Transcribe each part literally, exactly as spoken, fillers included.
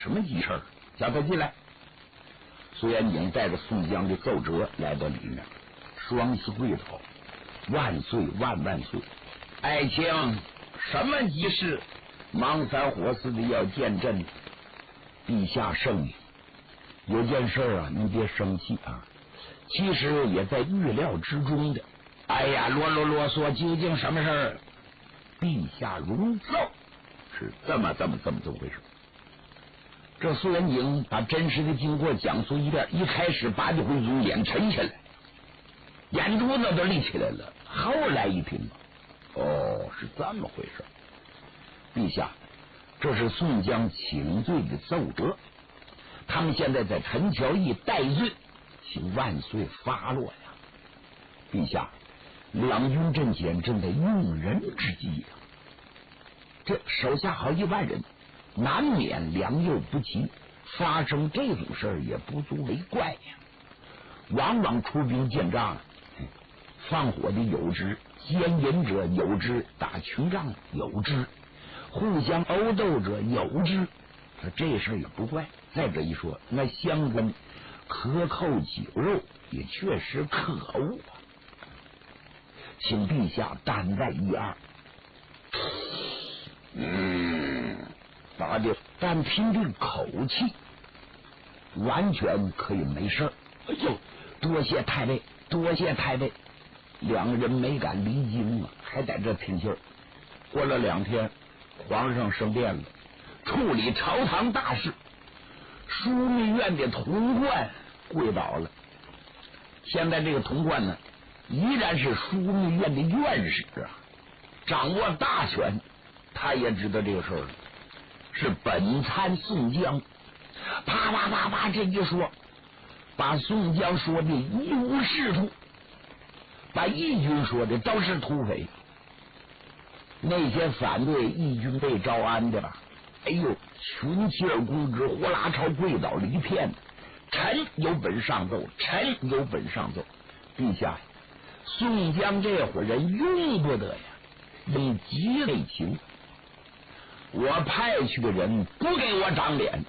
什么急事儿？叫他进来。苏元景带着宋江的奏折来到里面，双膝跪倒，万岁万万岁！爱卿，什么急事？忙三火似的要见朕。陛下圣明，有件事啊，您别生气啊，其实也在预料之中的。哎呀，啰啰啰嗦，究竟什么事儿？陛下容奏，是这么这么这么这么回事。这苏元景把真实的经过讲述一遍，一开始八戒回族脸沉下来，眼珠子都立起来了。后来一听，哦，是这么回事。陛下，这是宋江请罪的奏折，他们现在在陈桥驿戴罪，请万岁发落呀。陛下，两军阵前正在用人之际呀，这手下好一万人，难免良莠不齐，发生这种事儿也不足为怪呀。往往出兵见仗，放火的有之，奸淫者有之，打群仗有之，互相殴斗者有之，这事儿也不怪。再者一说，那相关克扣酒肉也确实可恶啊，请陛下担待一二。嗯，八戒，但凭这口气，完全可以没事儿。哎呦，多谢太尉，多谢太尉。两个人没敢离京啊，还在这听信儿。过了两天，皇上升殿了，处理朝堂大事。枢密院的童贯跪倒了。现在这个童贯呢，依然是枢密院的院士啊，掌握大权。他也知道这个事儿了，是本参宋江。啪啪啪啪，这一说，把宋江说的一无是处，把义军说的都是土匪。那些反对义军被招安的吧，哎呦，群起而攻之，呼啦朝跪倒了一片。臣有本上奏，臣有本上奏。陛下，宋江这伙人用不得呀，以急为情。我派去的人不给我长脸，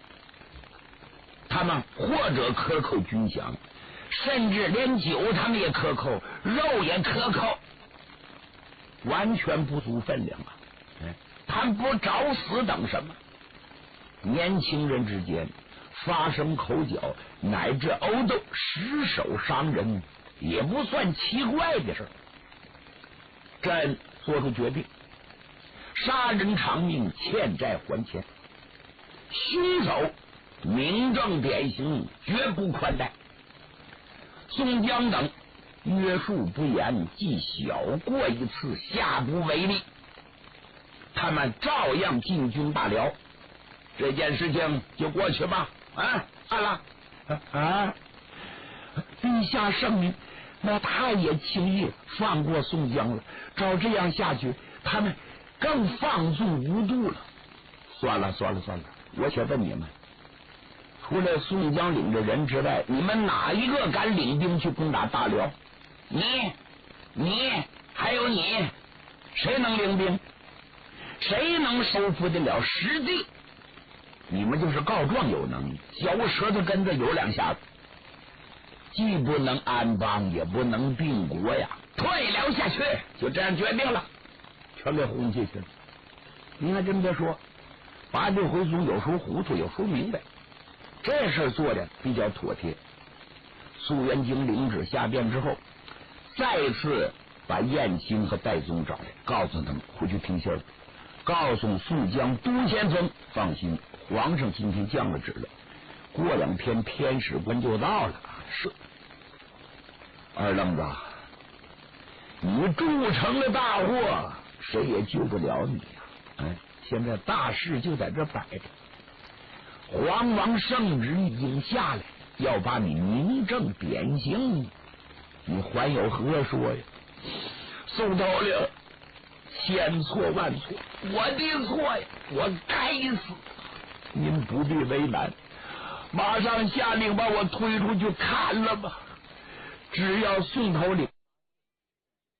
他们或者克扣军饷，甚至连酒他们也克扣，肉也克扣，完全不足分量啊！他们不找死等什么？年轻人之间发生口角乃至殴斗，失手伤人，也不算奇怪的事儿。朕做出决定，杀人偿命，欠债还钱，凶手明正典刑，绝不宽待。宋江等约束不严，既小过一次，下不为例，他们照样进军罢了。这件事情就过去吧。啊，算了啊！陛下圣明，那他也轻易放过宋江了。照这样下去，他们更放纵无度了。算了算了算了，我且问你们，除了宋江领着人之外，你们哪一个敢领兵去攻打大辽？你、你还有你，谁能领兵？谁能收复得了实地？你们就是告状有能力，嚼舌头根子有两下子，既不能安邦，也不能定国呀，退了下去。就这样决定了，全给轰进去了。你看真别说，八戒回族有时候糊涂，有时候明白，这事做的比较妥帖。苏元景领旨下殿之后，再次把燕青和戴宗找来，告诉他们回去听信儿，告诉宋江、都先锋放心，皇上今天降了旨了，过两天天使官就到了。是二愣子，你铸成了大祸，谁也救不了你呀！哎，现在大事就在这摆着，皇王圣旨已经下来，要把你明正典刑，你还有何说呀？宋头领，千错万错，我的错呀，我该死。您不必为难，马上下令把我推出去砍了吧！只要宋头领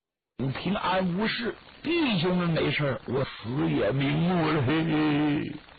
平安无事，弟兄们没事，我死也瞑目了。嘿嘿。